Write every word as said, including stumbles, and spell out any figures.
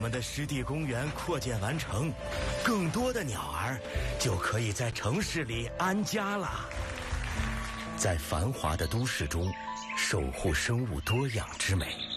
我们的湿地公园扩建完成，更多的鸟儿就可以在城市里安家了。在繁华的都市中，守护生物多样之美。